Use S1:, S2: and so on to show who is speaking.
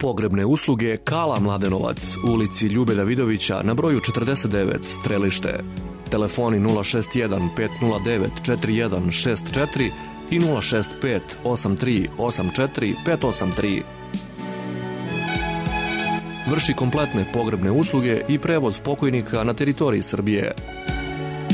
S1: Pogrebne usluge Kala Mladenovac, u ulici Ljube Davidovića na broju 49, Strelište. Telefoni 061 509 4164 i 065 83 84 583. Vrši kompletne pogrebne usluge i prevoz pokojnika na teritoriji Srbije.